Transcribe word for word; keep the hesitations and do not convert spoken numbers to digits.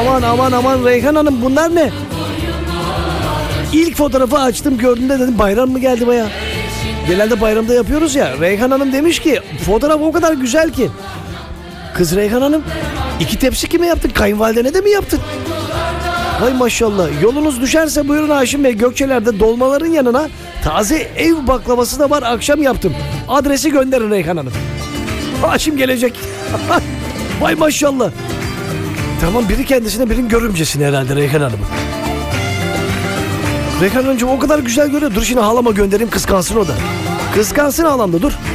aman aman aman Reyhan Hanım, bunlar ne? İlk fotoğrafı açtım, gördüğümde dedim bayram mı geldi baya? Genelde bayramda yapıyoruz ya. Reyhan Hanım demiş ki fotoğraf o kadar güzel ki. Kız Reyhan Hanım, iki tepsi kime yaptın? Kayınvalidene de mi yaptın? Hay maşallah. Yolunuz düşerse buyurun Haşim Bey, Gökçeler'de dolmaların yanına taze ev baklavası da var, akşam yaptım. Adresi gönderin Reyhan Hanım. Haşim gelecek. Vay maşallah. Tamam, biri kendisine, birinin görümcesine herhalde Reyhan Hanım'ın. Reyhan Hanımcığım o kadar güzel görüyor. Dur şimdi halama göndereyim, kıskansın o da. Kıskansın halam da, dur.